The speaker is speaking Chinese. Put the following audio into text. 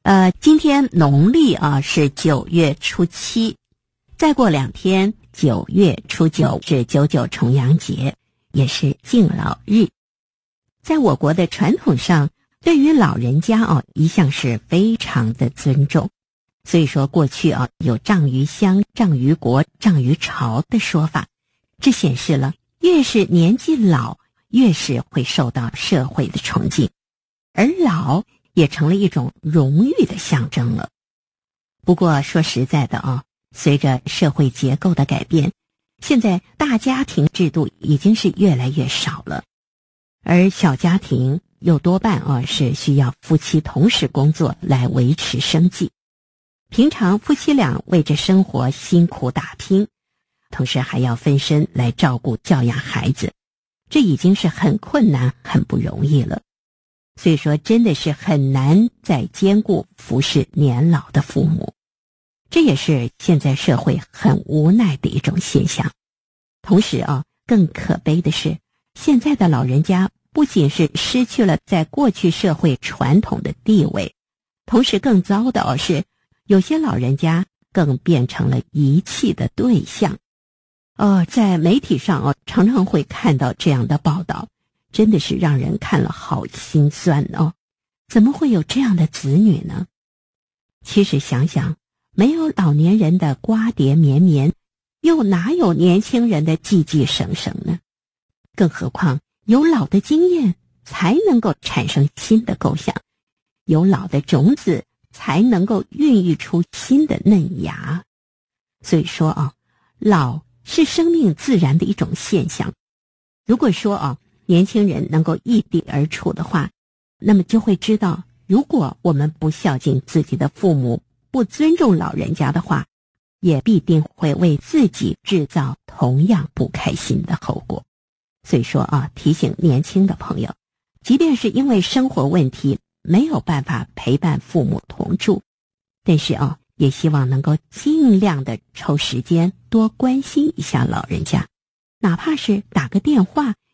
今天农历是9月初7，再过2天9月初9是99重阳节，也是敬老日。在我国的传统上，对于老人家一向是非常的尊重，所以说过去有葬于乡、葬于国、葬于朝的说法，这显示了越是年纪老，越是会受到社会的崇敬，而老也成了一种荣誉的象征了。不过说实在的随着社会结构的改变，现在大家庭制度已经是越来越少了，而小家庭又多半是需要夫妻同时工作来维持生计。平常夫妻俩为着生活辛苦打拼，同时还要分身来照顾教养孩子，这已经是很困难很不容易了。所以说真的是很难再兼顾服侍年老的父母，这也是现在社会很无奈的一种现象。同时更可悲的是，现在的老人家不仅是失去了在过去社会传统的地位，同时更糟的是，有些老人家更变成了遗弃的对象。在媒体上常常会看到这样的报道，真的是让人看了好心酸怎么会有这样的子女呢？其实想想，没有老年人的瓜瓞绵绵，又哪有年轻人的寂寂省省呢？更何况有老的经验才能够产生新的构想，有老的种子才能够孕育出新的嫩芽。所以说老是生命自然的一种现象。如果说年轻人能够异地而处的话，那么就会知道，如果我们不孝敬自己的父母，不尊重老人家的话，也必定会为自己制造同样不开心的后果。所以说提醒年轻的朋友，即便是因为生活问题没有办法陪伴父母同住，但是也希望能够尽量的抽时间多关心一下老人家，哪怕是打个电话，